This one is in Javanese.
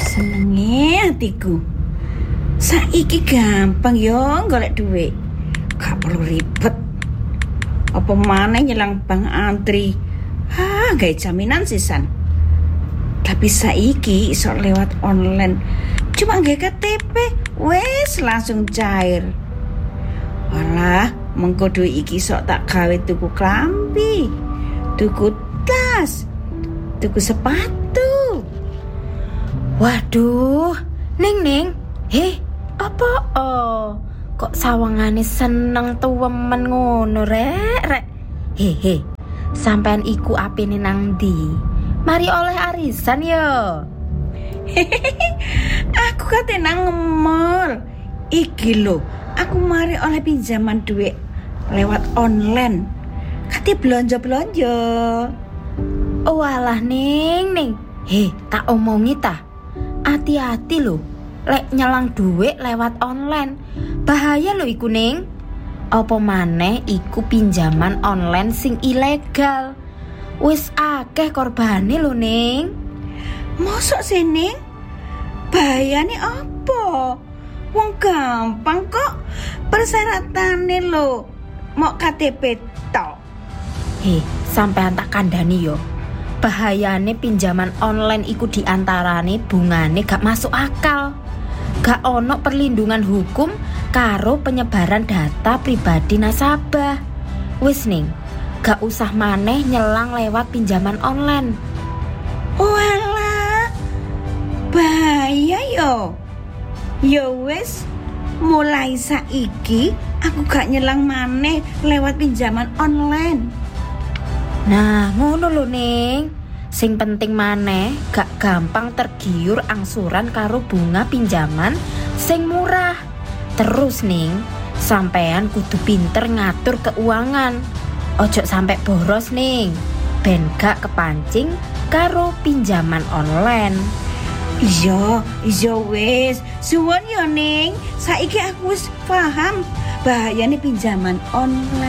Senenge atiku. Saiki gampang yo golek duit. Gak perlu ribet. Apa maneh nyelang bank antri. Gawe jaminan sisan. Tapi saiki iso lewat online. Cuma gawe KTP, wes langsung cair. Walah, mengko duit iki sok tak gawe tuku klambi, tuku tas, tuku sepatu. Waduh, Ning, apa kok sawangane seneng tuwemen ngono rek. Sampean iku apene nang ndi? Mari oleh arisan yo. Aku kate nang nge-mall. Iki lho, aku mari oleh pinjaman duit lewat online. Kate belanja-belanja. Oh alah Ning. Tak omongi ta. Hati-hati lho. Lek nyelang duit lewat online. Bahaya lho iku Ning. Apa maneh iku pinjaman online sing ilegal. Wis akeh korbane lho Ning. Mosok sih Ning? Bahayane apa? Wong gampang kok. Persyaratannya lho mau KTP tok. Sampean tak kandhani yo. Bahayane pinjaman online iku diantarane bungane gak masuk akal. Gak ono perlindungan hukum karo penyebaran data pribadi nasabah. Wis Ning, gak usah maneh nyelang lewat pinjaman online. Walah, bahaya yo. Ya wis, mulai saiki aku gak nyelang maneh lewat pinjaman online. Nah, ngono lho Ning. Sing penting maneh gak gampang tergiur angsuran karo bunga pinjaman sing murah. Terus Ning, sampean kudu pinter ngatur keuangan. Ojo sampai boros Ning, ben gak kepancing karo pinjaman online. Iya wis. Suwun yo Ning, saiki aku wis paham bahayane pinjaman online.